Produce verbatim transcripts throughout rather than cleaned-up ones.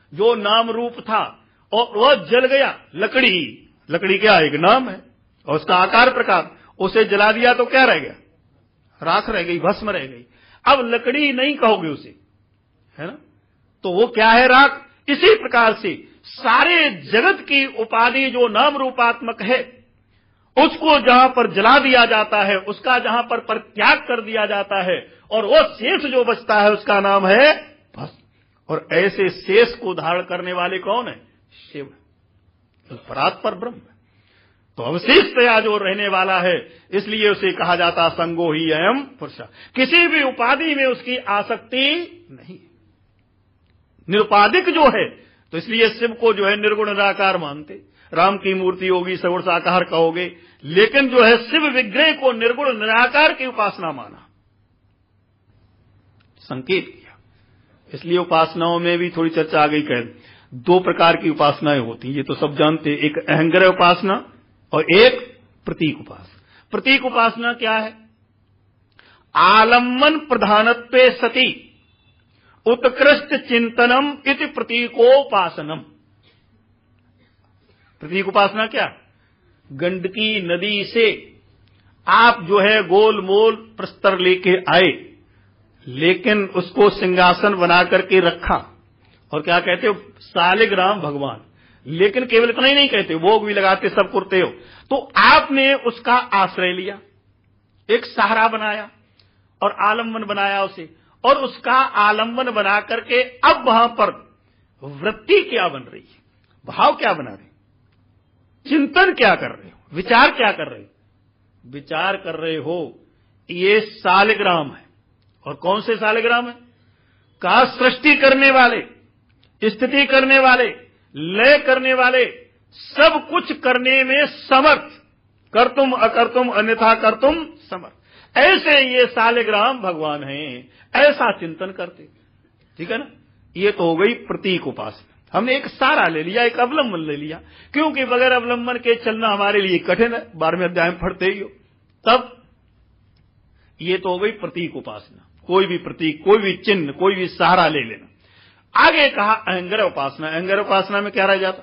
जो नाम रूप था और वह जल गया। लकड़ी, लकड़ी क्या एक नाम है और उसका आकार प्रकार, उसे जला दिया तो क्या रह गया? राख रह गई, भस्म रह गई। अब लकड़ी नहीं कहोगे उसे, है ना, तो वो क्या है? राख। इसी प्रकार से सारे जगत की उपाधि जो नाम रूपात्मक है, उसको जहां पर जला दिया जाता है, उसका जहां पर परित्याग कर दिया जाता है, और वो शेष जो बचता है उसका नाम है भस्म। और ऐसे शेष को धारण करने वाले कौन है? शिव, तो परात्पर ब्रह्म। तो अवशेषतया जो रहने वाला है, इसलिए उसे कहा जाता संगो ही अयम पुरुष। किसी भी उपाधि में उसकी आसक्ति नहीं, निरुपाधिक जो है। तो इसलिए शिव को जो है निर्गुण निराकार मानते। राम की मूर्ति होगी सगुण साकार कहोगे, लेकिन जो है शिव विग्रह को निर्गुण निराकार की उपासना माना, संकेत किया। इसलिए उपासनाओं में भी थोड़ी चर्चा आ गई। कह दो प्रकार की उपासनाएं होती, ये तो सब जानते, एक अहंग्रह उपासना और एक प्रतीक उपासना। प्रतीक उपासना क्या है? आलम्बन प्रधानत्वे सति उत्कृष्ट चिंतनम इति प्रतीकोपासनम। प्रतीक उपासना क्या? गंडकी नदी से आप जो है गोल मोल प्रस्तर लेके आए, लेकिन उसको सिंहासन बना करके रखा, और क्या कहते हो? सालिग्राम भगवान। लेकिन केवल इतना ही नहीं कहते, भोग भी लगाते, सब करते हो। तो आपने उसका आश्रय लिया, एक सहारा बनाया और आलम्बन बनाया उसे, और उसका आलम्बन बना करके अब वहां पर वृत्ति क्या बन रही है, भाव क्या बना रहे, चिंतन क्या कर रहे हो, विचार क्या कर रहे हो? विचार कर रहे हो ये सालिग्राम है। और कौन से सालिग्राम है? का सृष्टि करने वाले, स्थिति करने वाले, लय करने वाले, सब कुछ करने में समर्थ, कर तुम अकर तुम अन्यथा कर तुम समर्थ, ऐसे ये सालिग्राम भगवान हैं। ऐसा चिंतन करते, ठीक है ना। ये तो हो गई प्रतीक उपासना। हमने एक सारा ले लिया, एक अवलंबन ले लिया, क्योंकि बगैर अवलंबन के चलना हमारे लिए कठिन है, बारहवें अध्याय में पढ़ते ही हो। तब ये तो हो गई प्रतीक उपासना। कोई भी प्रतीक, कोई भी चिन्ह, कोई भी सहारा ले लेना। आगे कहा अहंग्रह उपासना। अहंग्रह उपासना में क्या रह जाता?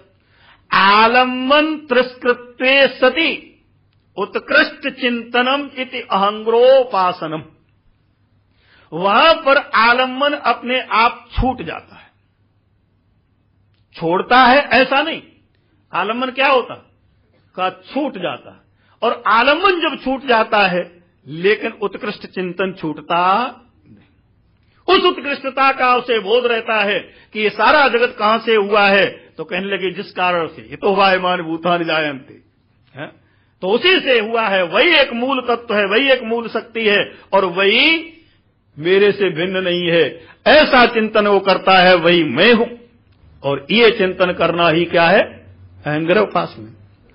आलम्बन तिरस्कृत्वे सति उत्कृष्ट चिंतनम इति अहंग्रोपासनम। वहां पर आलम्बन अपने आप छूट जाता है, छोड़ता है ऐसा नहीं। आलम्बन क्या होता? का छूट जाता है। और आलम्बन जब छूट जाता है, लेकिन उत्कृष्ट चिंतन छूटता नहीं। उस उत्कृष्टता का उसे बोध रहता है कि ये सारा जगत कहां से हुआ है, तो कहने लगे जिस कारण से, ये तो वायमान भूतानि जायन्ते, है, तो उसी से हुआ है। वही एक मूल तत्व है, वही एक मूल शक्ति है, और वही मेरे से भिन्न नहीं है। ऐसा चिंतन वो करता है, वही मैं हूं। और ये चिंतन करना ही क्या है? अहंग्रह उपासना।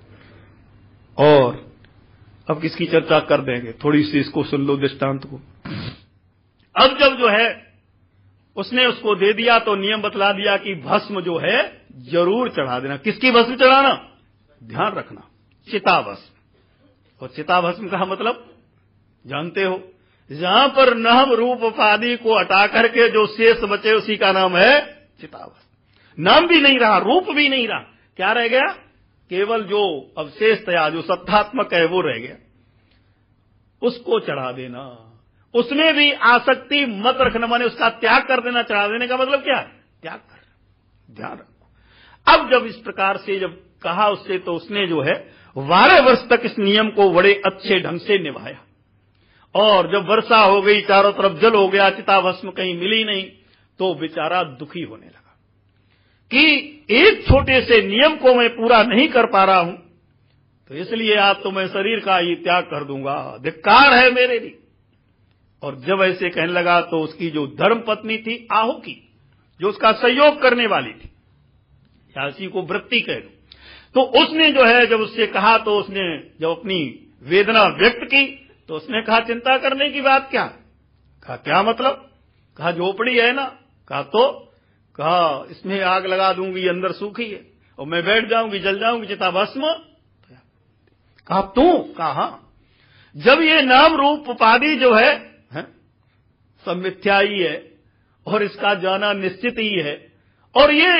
और अब किसकी चर्चा कर देंगे, थोड़ी सी इसको सुन लो दृष्टांत को। अब जब जो है उसने उसको दे दिया, तो नियम बतला दिया कि भस्म जो है जरूर चढ़ा देना। किसकी भस्म चढ़ाना? ध्यान रखना, चिता भस्म। और चिता भस्म का मतलब जानते हो, जहां पर नाम रूप उपाधि को हटा करके जो शेष बचे, उसी का नाम है चिता भस्म। नाम भी नहीं रहा, रूप भी नहीं रहा, क्या रह गया? केवल जो अवशेषतया जो सत्तात्मक है वो रह गया। उसको चढ़ा देना, उसमें भी आसक्ति मत रखना, माने उसका त्याग कर देना। चढ़ा देने का मतलब क्या? त्याग कर, ध्यान रखो। अब जब इस प्रकार से जब कहा उससे, तो उसने जो है बारह वर्ष तक इस नियम को बड़े अच्छे ढंग से निभाया। और जब वर्षा हो गई, चारों तरफ जल हो गया, चिता भस्म कहीं मिली नहीं, तो बेचारा दुखी होने लगा कि एक छोटे से नियम को मैं पूरा नहीं कर पा रहा हूं, तो इसलिए आज तो मैं शरीर का ही त्याग कर दूंगा, धिक्कार है मेरे लिए। और जब ऐसे कहने लगा, तो उसकी जो धर्म पत्नी थी आहुति, जो उसका सहयोग करने वाली थी, या इसी को वृत्ति कह दो, तो उसने जो है जब उससे कहा, तो उसने जब अपनी वेदना व्यक्त की, तो उसने कहा चिंता करने की बात क्या? कहा क्या मतलब? कहा झोपड़ी है ना। कहा तो? कहा इसमें आग लगा दूंगी, अंदर सूखी है, और मैं बैठ जाऊंगी, जल जाऊंगी, चिता भस्म। कहा तू? कहा जब ये नाम रूप उपाधि जो है, है सब मिथ्या ही है, और इसका जाना निश्चित ही है, और ये